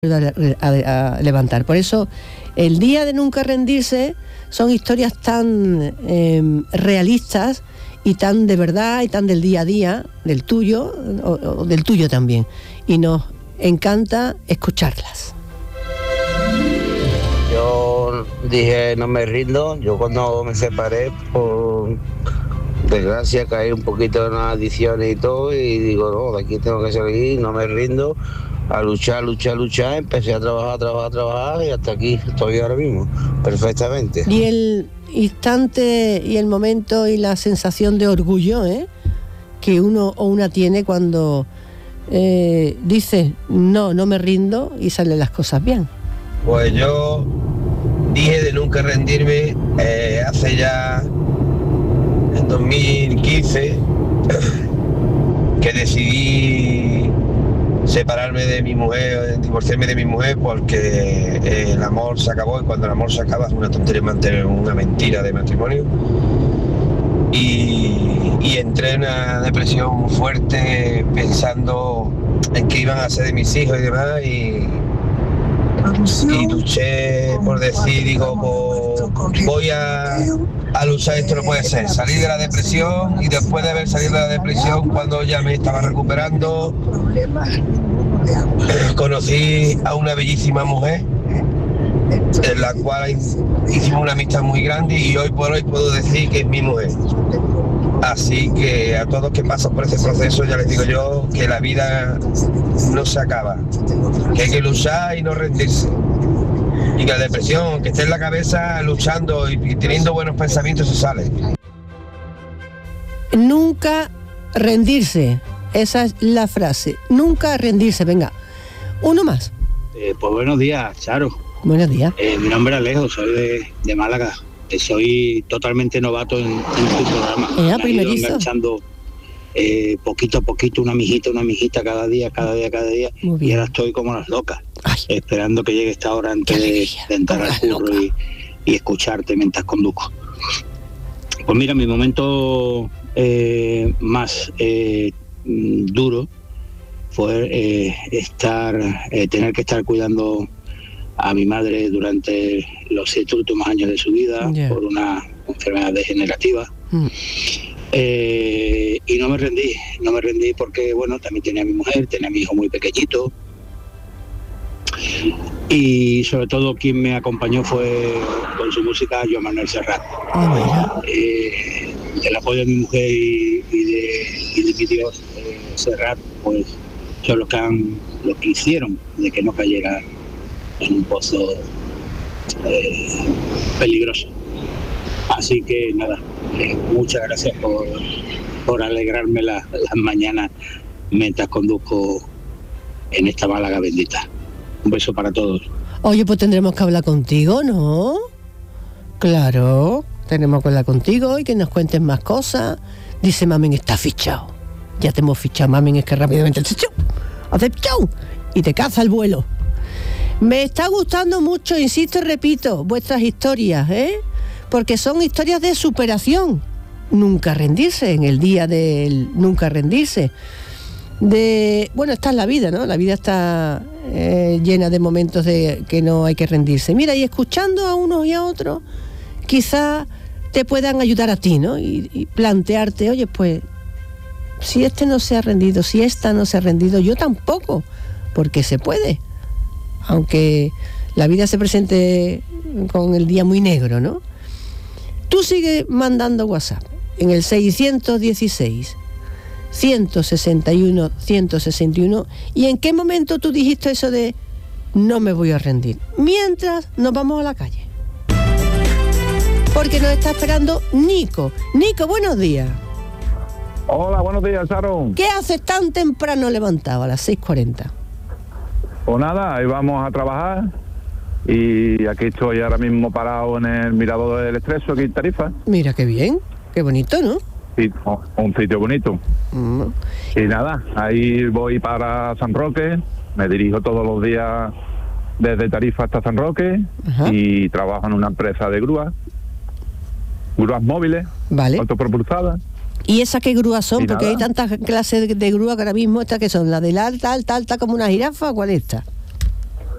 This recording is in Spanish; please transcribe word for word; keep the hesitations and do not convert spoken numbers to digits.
A, a, a levantar. Por eso el día de nunca rendirse son historias tan eh, realistas y tan de verdad y tan del día a día, del tuyo o, o del tuyo también, y nos encanta escucharlas. Yo dije no me rindo. Yo cuando me separé, por desgracia caí un poquito en las adicciones y todo, y digo no, de aquí tengo que salir, no me rindo, a luchar, luchar, luchar. Empecé a trabajar, trabajar, trabajar, y hasta aquí estoy ahora mismo, perfectamente. Y el instante y el momento y la sensación de orgullo, ¿eh?, que uno o una tiene cuando eh, dice no, no me rindo, y salen las cosas bien. Pues yo dije de nunca rendirme eh, hace ya en dos mil quince que decidí separarme de mi mujer, divorciarme de mi mujer, porque eh, el amor se acabó, y cuando el amor se acaba es una tontería mantener una mentira de matrimonio. Y, y entré en una depresión fuerte pensando en qué iban a ser de mis hijos y demás, y, y luché por decir, digo, pues, voy a, a luchar, esto no puede ser, salir de la depresión. Y después de haber salido de la depresión, cuando ya me estaba recuperando, conocí a una bellísima mujer en la cual hicimos una amistad muy grande, y hoy por hoy puedo decir que es mi mujer. Así que a todos que pasan por ese proceso, ya les digo yo que la vida no se acaba, que hay que luchar y no rendirse, y que la depresión que esté en la cabeza, luchando y, y teniendo buenos pensamientos, se sale. Nunca rendirse, esa es la frase, nunca rendirse. Venga, uno más. Eh, pues buenos días, Charo. Buenos días. Eh, mi nombre es Alejo, soy de, de Málaga. Eh, soy totalmente novato en, en tu programa. Ya, me he ido primerizo. enganchando eh, poquito a poquito, una mijita, una mijita cada día, cada día, cada día. Y ahora estoy como las locas, Ay, esperando que llegue esta hora antes de, de entrar al curro y, y escucharte mientras conduzco. Pues mira, mi momento eh, más eh, duro fue eh, estar, eh, tener que estar cuidando a mi madre durante los siete últimos años de su vida, yeah, por una enfermedad degenerativa. Mm. Eh, y no me rendí, no me rendí porque, bueno, también tenía a mi mujer, tenía a mi hijo muy pequeñito. Y sobre todo quien me acompañó fue con su música Joan Manuel Serrat. Oh, eh, el apoyo de mi mujer y, y, de, y de mi Dios, eh, Serrat, pues son los que han, lo que hicieron de que no cayera en un pozo eh, peligroso. Así que nada, eh, muchas gracias por, por alegrarme la, las mañanas mientras conduzco en esta Málaga bendita. Un beso para todos. Oye, pues tendremos que hablar contigo, ¿no? Claro, tenemos que hablar contigo y que nos cuentes más cosas. Dice Mamen, está fichado. Ya te hemos fichado, Mamen, es que rápidamente hace chau, hace chau, y te caza el vuelo. Me está gustando mucho, insisto y repito, vuestras historias, ¿eh? Porque son historias de superación. Nunca rendirse, en el día del nunca rendirse. De, bueno, esta es la vida, ¿no? La vida está eh, llena de momentos de que no hay que rendirse. Mira, y escuchando a unos y a otros, quizás te puedan ayudar a ti, ¿no? Y, y plantearte, oye, pues, si este no se ha rendido, si esta no se ha rendido, yo tampoco, porque se puede. Aunque la vida se presente con el día muy negro, ¿no? Tú sigues mandando WhatsApp en el seiscientos dieciséis, ciento sesenta y uno, ciento sesenta y uno. ¿Y en qué momento tú dijiste eso de no me voy a rendir? Mientras nos vamos a la calle. Porque nos está esperando Nico. Nico, buenos días. Hola, buenos días, Sharon. ¿Qué haces tan temprano levantado a las seis cuarenta? Pues nada, ahí vamos a trabajar y aquí estoy ahora mismo parado en el Mirador del Estrecho, aquí en Tarifa. Mira, qué bien, qué bonito, ¿no? Sí, un sitio bonito. Mm. Y nada, ahí voy para San Roque, me dirijo todos los días desde Tarifa hasta San Roque. Ajá. Y trabajo en una empresa de grúas, grúas móviles, vale, autopropulsadas. ¿Y esas qué grúas son? Y porque nada, hay tantas clases de, de grúas que ahora mismo, ¿estas que son? ¿La del alta, alta, alta como una jirafa o cuál es esta?